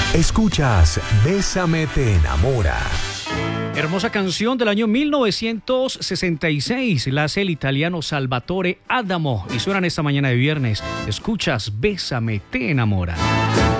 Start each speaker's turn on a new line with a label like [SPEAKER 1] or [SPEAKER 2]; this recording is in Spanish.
[SPEAKER 1] Escuchas Bésame te enamora.
[SPEAKER 2] Hermosa canción del año 1966. La hace el italiano Salvatore Adamo y suenan esta mañana de viernes. Escuchas Bésame te enamora.